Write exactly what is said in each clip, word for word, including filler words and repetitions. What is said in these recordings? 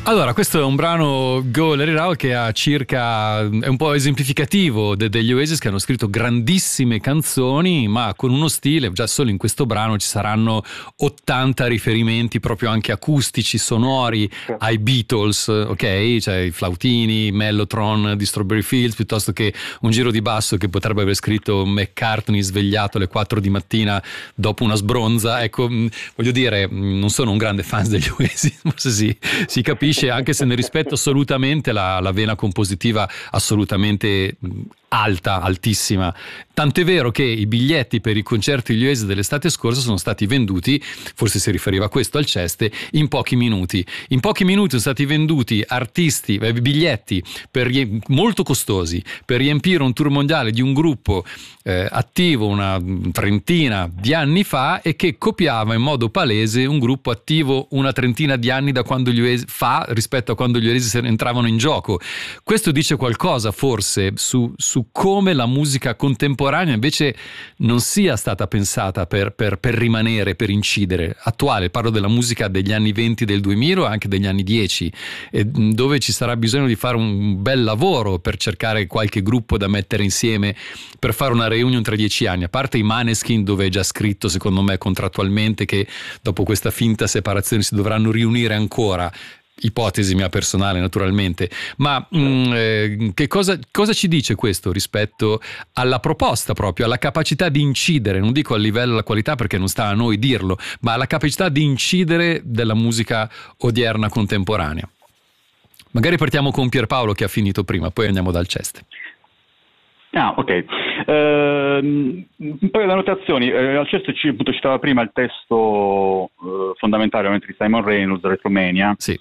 Allora, questo è un brano, Go Let It Out, che ha circa, è un po' esemplificativo de, degli Oasis, che hanno scritto grandissime canzoni, ma con uno stile, già solo in questo brano ci saranno ottanta riferimenti proprio anche acustici, sonori ai Beatles, ok? Cioè i flautini, Mellotron di Strawberry Fields, piuttosto che un giro di basso che potrebbe aver scritto McCartney svegliato alle quattro di mattina dopo una sbronza. Ecco, voglio dire, non sono un grande fan degli Oasis, forse si, si capisce, anche se ne rispetto assolutamente la, la vena compositiva assolutamente alta, altissima. Tanto è vero che i biglietti per i concerti degli Oasis dell'estate scorsa sono stati venduti, forse si riferiva a questo al Ceste, in pochi minuti. In pochi minuti sono stati venduti artisti, eh, biglietti per, molto costosi per riempire un tour mondiale di un gruppo eh, attivo una trentina di anni fa e che copiava in modo palese un gruppo attivo una trentina di anni da quando gli Oasis fa rispetto a quando gli Oasis entravano in gioco. Questo dice qualcosa forse su, su come la musica contemporanea invece non sia stata pensata per, per, per rimanere, per incidere. Attuale, parlo della musica degli anni venti del duemila o anche degli anni dieci, e dove ci sarà bisogno di fare un bel lavoro per cercare qualche gruppo da mettere insieme per fare una reunion tra dieci anni, a parte i Maneskin, dove è già scritto secondo me contrattualmente che dopo questa finta separazione si dovranno riunire ancora. Ipotesi mia personale naturalmente, ma mh, eh, che cosa, cosa ci dice questo rispetto alla proposta, proprio alla capacità di incidere, non dico a livello della qualità perché non sta a noi dirlo, ma alla capacità di incidere della musica odierna contemporanea? Magari partiamo con Pierpaolo che ha finito prima, poi andiamo dal Ceste. Ah, ok. Uh, un paio di annotazioni. Uh, al Ceste ci appunto citava prima il testo uh, fondamentale di Simon Reynolds, Retromania. Sì.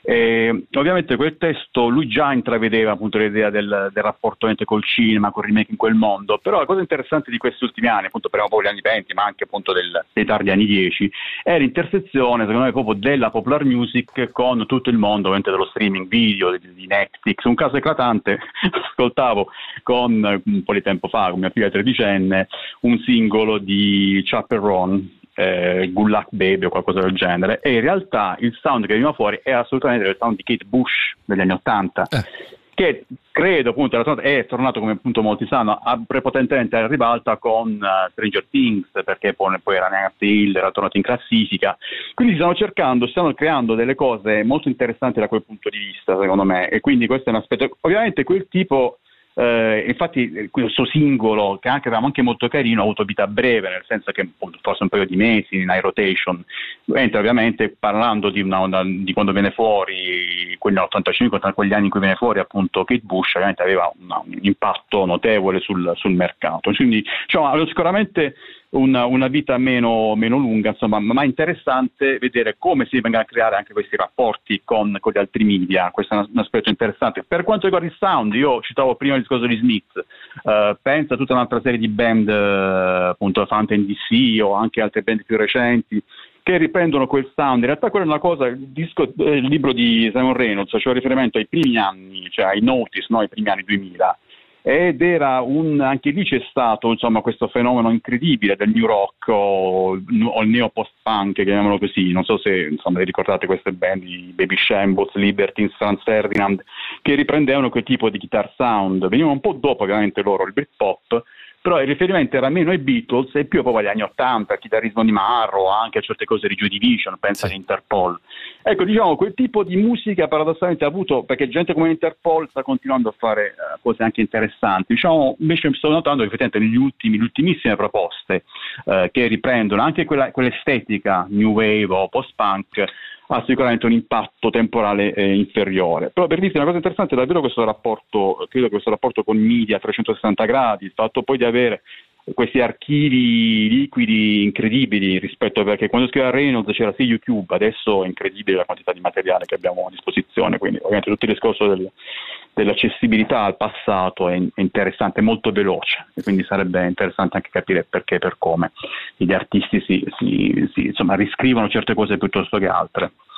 E ovviamente quel testo lui già intravedeva appunto l'idea del, del rapporto col cinema, col remake in quel mondo, però la cosa interessante di questi ultimi anni, appunto per un po' gli anni venti, ma anche appunto del, dei tardi anni dieci, è l'intersezione secondo me proprio della popular music con tutto il mondo ovviamente dello streaming video, di, di Netflix. Un caso eclatante, ascoltavo con un po' di tempo fa con mia figlia tredicenne un singolo di Chaperone, Eh, Good Luck Baby o qualcosa del genere, e in realtà il sound che veniva fuori è assolutamente il sound di Kate Bush degli anni Ottanta, eh. che credo appunto è tornato, come appunto molti sanno, a prepotentemente alla ribalta con uh, Stranger Things, perché poi, poi era Nancy Hill, era tornato in classifica, quindi si stanno cercando, stanno creando delle cose molto interessanti da quel punto di vista secondo me, e quindi questo è un aspetto, ovviamente quel tipo. Uh, infatti questo singolo, che anche avevamo anche molto carino, ha avuto vita breve, nel senso che forse un paio di mesi in high rotation, entra ovviamente parlando di, una, una, di quando viene fuori, quelli nell'ottantacinque, quegli anni in cui viene fuori appunto Kate Bush, ovviamente aveva una, un impatto notevole sul, sul mercato, quindi diciamo, aveva sicuramente una, una vita meno, meno lunga, insomma, ma interessante vedere come si vengono a creare anche questi rapporti con, con gli altri media. Questo è un, un aspetto interessante. Per quanto riguarda il sound, io citavo prima il discorso di Smith, uh, pensa a tutta un'altra serie di band, uh, appunto Fountain D C o anche altre band più recenti, che riprendono quel sound. In realtà quella è una cosa, il, disco, il libro di Simon Reynolds faceva riferimento ai primi anni, cioè ai Notice, no? Ai primi anni duemila, ed era un, anche lì c'è stato insomma questo fenomeno incredibile del new rock o, o il neo post punk, chiamiamolo così. Non so se insomma ricordate queste band di Baby Shambles, Libertines, Franz Ferdinand, che riprendevano quel tipo di guitar sound. Venivano un po' dopo ovviamente loro il Britpop, però il riferimento era meno ai Beatles e più proprio agli anni Ottanta, al chitarrismo di Marro, anche a certe cose di Joy Division, pensa sì. All'Interpol. Ecco, diciamo, quel tipo di musica paradossalmente ha avuto, perché gente come Interpol sta continuando a fare uh, cose anche interessanti. Diciamo, invece sto notando che effettivamente negli ultimi, le ultimissime proposte uh, che riprendono anche quella, quell'estetica new wave o post-punk, ha sicuramente un impatto temporale eh, inferiore. Però per dirti una cosa interessante è davvero questo rapporto, credo che questo rapporto con media a trecentosessanta gradi, il fatto poi di avere questi archivi liquidi incredibili rispetto a, perché quando scriveva Reynolds c'era sì YouTube, adesso è incredibile la quantità di materiale che abbiamo a disposizione, quindi ovviamente tutto il discorso del, dell'accessibilità al passato è, è interessante, molto veloce, e quindi sarebbe interessante anche capire perché e per come gli artisti si, si, si insomma riscrivono certe cose piuttosto che altre.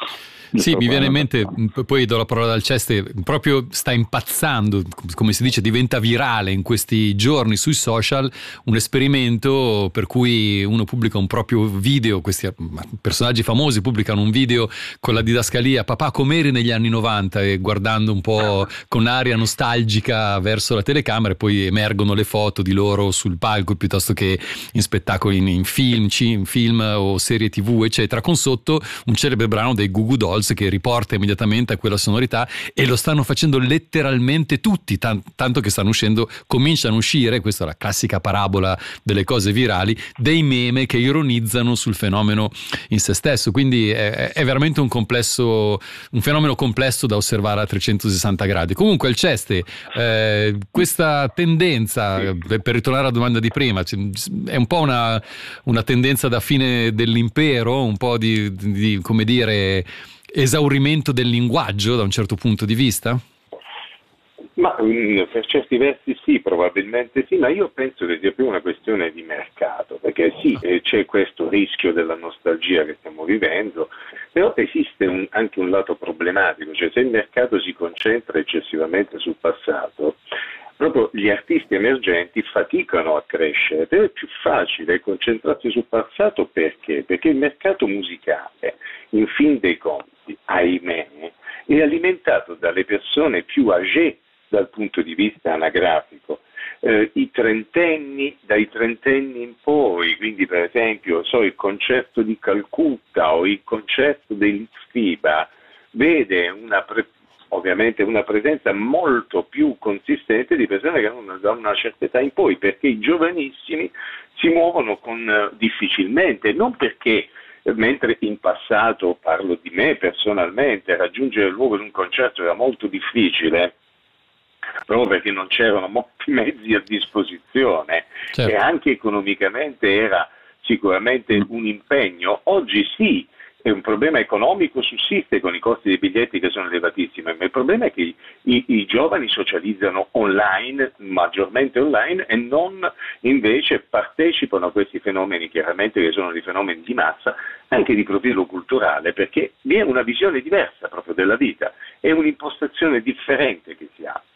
Sì, mi viene in mente, poi do la parola al Ceste, proprio sta impazzando, come si dice, diventa virale in questi giorni sui social un esperimento per cui uno pubblica un proprio video, questi personaggi famosi pubblicano un video con la didascalia "papà com'eri negli anni novanta" e guardando un po' con aria nostalgica verso la telecamera, e poi emergono le foto di loro sul palco piuttosto che in spettacoli, in, in film, in film o serie tv eccetera, con sotto un celebre brano dei Goo Goo Dolls che riporta immediatamente a quella sonorità, e lo stanno facendo letteralmente tutti, tan- tanto che stanno uscendo, cominciano a uscire, questa è la classica parabola delle cose virali, dei meme che ironizzano sul fenomeno in se stesso, quindi è, è veramente un complesso, un fenomeno complesso da osservare a trecentosessanta gradi. Comunque il Ceste, eh, questa tendenza, per, per ritornare alla domanda di prima, è un po' una, una tendenza da fine dell'impero, un po' di, di come dire esaurimento del linguaggio da un certo punto di vista? Ma mh, per certi versi sì, probabilmente sì, ma io penso che sia più una questione di mercato, perché sì, eh, c'è questo rischio della nostalgia che stiamo vivendo, però esiste un, anche un lato problematico, cioè se il mercato si concentra eccessivamente sul passato, proprio gli artisti emergenti faticano a crescere, ed è più facile concentrarsi sul passato perché? Perché il mercato musicale, in fin dei conti, ahimè, è alimentato dalle persone più âgée dal punto di vista anagrafico, eh, i trentenni, dai trentenni in poi, quindi per esempio so, il concerto di Calcutta o il concerto dei Litfiba vede una pre- ovviamente una presenza molto più consistente di persone che hanno da una certa età in poi, perché i giovanissimi si muovono con uh, difficilmente, non perché mentre in passato, parlo di me personalmente, raggiungere il luogo di un concerto era molto difficile, proprio perché non c'erano molti mezzi a disposizione, certo. E anche economicamente era sicuramente un impegno. Oggi sì, è un problema economico, sussiste con i costi dei biglietti che sono elevatissimi, ma il problema è che i, i, i giovani socializzano online, maggiormente online, e non invece partecipano a questi fenomeni, chiaramente che sono dei fenomeni di massa, anche di profilo culturale, perché vi è una visione diversa proprio della vita, è un'impostazione differente che si ha.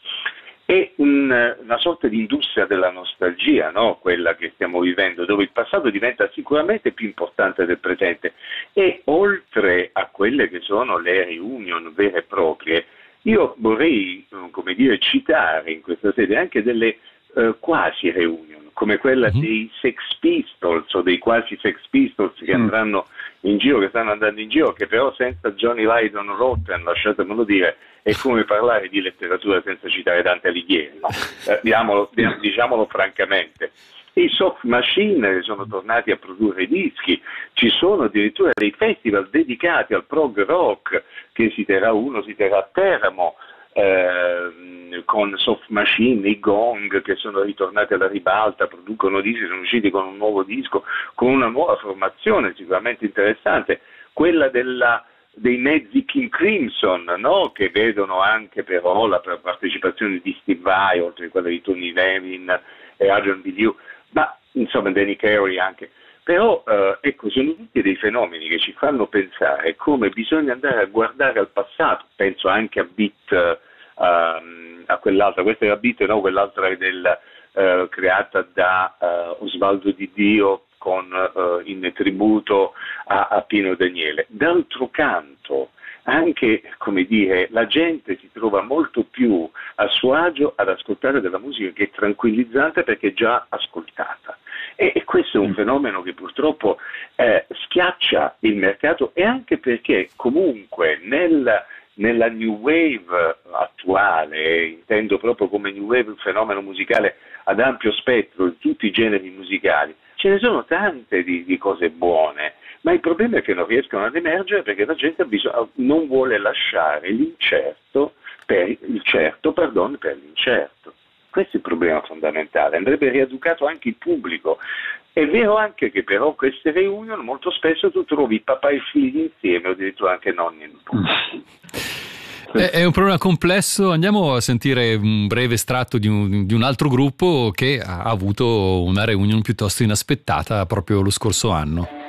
È un, una sorta di industria della nostalgia, no? Quella che stiamo vivendo, dove il passato diventa sicuramente più importante del presente, e oltre a quelle che sono le reunion vere e proprie, io vorrei, come dire, citare in questa sede anche delle eh, quasi reunion, come quella mm-hmm. dei Sex Pistols o dei quasi Sex Pistols che mm. andranno in giro, che stanno andando in giro, che però senza Johnny Lydon Rotten, lasciatemelo dire, è come parlare di letteratura senza citare Dante Alighieri, no? eh, diciamolo, diciamolo francamente. I Soft Machine sono tornati a produrre dischi, ci sono addirittura dei festival dedicati al prog rock, che si terrà uno, si terrà a Teramo, eh, con Soft Machine, i Gong che sono ritornati alla ribalta, producono dischi, sono usciti con un nuovo disco, con una nuova formazione sicuramente interessante, quella della dei mezzi King Crimson, no? Che vedono anche però la partecipazione di Steve Vai, oltre a quella di Tony Levin e Adrian Belew, ma insomma Danny Carey anche. Però eh, ecco, sono tutti dei fenomeni che ci fanno pensare come bisogna andare a guardare al passato. Penso anche a Beat, eh, a quell'altra, questa è la Beat, no? Quell'altra è del, eh, creata da eh, Osvaldo Di Dio, con uh, in tributo a, a Pino Daniele. D'altro canto, anche, come dire, la gente si trova molto più a suo agio ad ascoltare della musica che è tranquillizzante perché è già ascoltata. E, e questo è un fenomeno che purtroppo eh, schiaccia il mercato, e anche perché comunque nel, nella New Wave attuale, intendo proprio come New Wave un fenomeno musicale ad ampio spettro di tutti i generi musicali, ce ne sono tante di, di cose buone, ma il problema è che non riescono ad emergere perché la gente ha bisogno, non vuole lasciare l'incerto per il certo, pardon, per l'incerto. Questo è il problema fondamentale, andrebbe rieducato anche il pubblico. È vero anche che però queste reunion molto spesso tu trovi papà e figli insieme, o addirittura anche nonni e nipoti. È un problema complesso. Andiamo a sentire un breve estratto di un, di un altro gruppo che ha avuto una reunion piuttosto inaspettata proprio lo scorso anno.